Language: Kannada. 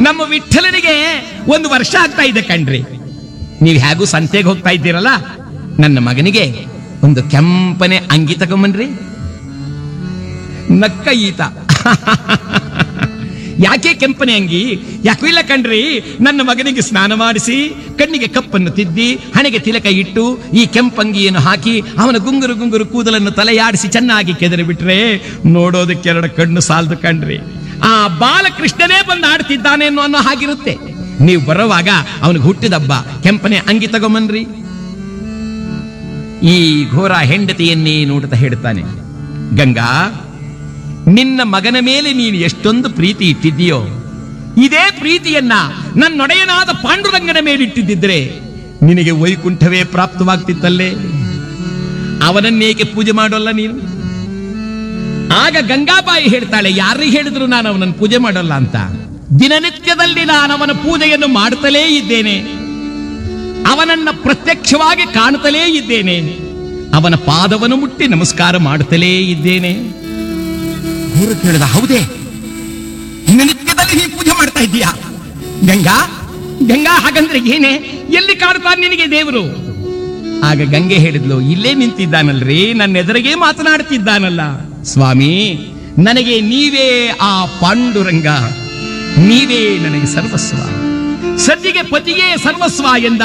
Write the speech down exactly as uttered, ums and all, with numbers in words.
ನಮ್ಮ ವಿಠ್ಠಲನಿಗೆ ಒಂದು ವರ್ಷ ಆಗ್ತಾ ಇದೆ ಕಣ್ರಿ. ನೀವು ಹೇಗೂ ಸಂತೆಗೆ ಹೋಗ್ತಾ ಇದ್ದೀರಲ್ಲ, ನನ್ನ ಮಗನಿಗೆ ಒಂದು ಕೆಂಪನೆ ಅಂಗಿ ತಗೊಂಬನ್ರಿ. ನಕ್ಕ ಈತ. ಯಾಕೆ ಕೆಂಪನೆ ಅಂಗಿ? ಯಾಕೂ ಇಲ್ಲ ಕಣ್ರಿ, ನನ್ನ ಮಗನಿಗೆ ಸ್ನಾನ ಮಾಡಿಸಿ ಕಣ್ಣಿಗೆ ಕಪ್ಪನ್ನು ತಿದ್ದಿ ಹಣೆಗೆ ತಿಲಕ ಇಟ್ಟು ಈ ಕೆಂಪಂಗಿಯನ್ನು ಹಾಕಿ ಅವನ ಗುಂಗುರು ಗುಂಗುರು ಕೂದಲನ್ನು ತಲೆಯಾಡಿಸಿ ಚೆನ್ನಾಗಿ ಕೆದರಿ ಬಿಟ್ರೆ ನೋಡೋದಕ್ಕೆ ಎರಡು ಕಣ್ಣು ಸಾಲದು ಕಣ್ರಿ. ಆ ಬಾಲಕೃಷ್ಣನೇ ಬಂದು ಆಡ್ತಿದ್ದಾನೆ ಅನ್ನೋ ಹಾಗಿರುತ್ತೆ. ನೀವು ಬರುವಾಗ ಅವನಿಗೆ ಹುಟ್ಟಿದಬ್ಬ, ಕೆಂಪನೆ ಅಂಗಿ ತಗೊಂಬನ್ರಿ. ಈ ಘೋರ ಹೆಂಡತಿಯನ್ನೇ ನೋಡುತ್ತಾ ಹೇಳ್ತಾನೆ, ಗಂಗಾ, ನಿನ್ನ ಮಗನ ಮೇಲೆ ನೀನು ಎಷ್ಟೊಂದು ಪ್ರೀತಿ ಇಟ್ಟಿದ್ದೀಯೋ, ಇದೇ ಪ್ರೀತಿಯನ್ನ ನನ್ನೊಡೆಯನಾದ ಪಾಂಡುರಂಗನ ಮೇಲಿಟ್ಟಿದ್ದಿದ್ರೆ ನಿನಗೆ ವೈಕುಂಠವೇ ಪ್ರಾಪ್ತವಾಗ್ತಿತ್ತಲ್ಲೇ. ಅವನನ್ನೇಕೆ ಪೂಜೆ ಮಾಡೋಲ್ಲ ನೀನು? ಆಗ ಗಂಗಾಬಾಯಿ ಹೇಳ್ತಾಳೆ, ಯಾರಿಗೆ ಹೇಳಿದ್ರು ನಾನು ಅವನನ್ನು ಪೂಜೆ ಮಾಡೋಲ್ಲ ಅಂತ? ದಿನನಿತ್ಯದಲ್ಲಿ ನಾನು ಅವನ ಪೂಜೆಯನ್ನು ಮಾಡುತ್ತಲೇ ಇದ್ದೇನೆ, ಅವನನ್ನ ಪ್ರತ್ಯಕ್ಷವಾಗಿ ಕಾಣುತ್ತಲೇ ಇದ್ದೇನೆ, ಅವನ ಪಾದವನ್ನು ಮುಟ್ಟಿ ನಮಸ್ಕಾರ ಮಾಡುತ್ತಲೇ ಇದ್ದೇನೆ. ಗುರು ಕೇಳಿದ, ಹೌದೇ, ದಿನನಿತ್ಯದಲ್ಲಿ ನೀನು ಪೂಜೆ ಮಾಡ್ತಾ ಇದ್ದೀಯಾ? ಗಂಗಾ ಗಂಗಾ ಹಾಗಂದ್ರೆ ಏನೇ? ಎಲ್ಲಿ ಕಾಣುತ್ತಾನೆ ನಿನಗೆ ದೇವರು? ಆಗ ಗಂಗೆ ಹೇಳಿದ್ಲು, ಇಲ್ಲೇ ನಿಂತಿದ್ದಾನಲ್ರಿ, ನನ್ನ ಎದುರಿಗೆ ಮಾತನಾಡುತ್ತಿದ್ದಾನಲ್ಲ. ಸ್ವಾಮಿ, ನನಗೆ ನೀವೇ ಆ ಪಾಂಡುರಂಗ, ನೀವೇ ನನಗೆ ಸರ್ವಸ್ವ, ಸದ್ಯಗೆ ಪತಿಯೇ ಸರ್ವಸ್ವ ಎಂದ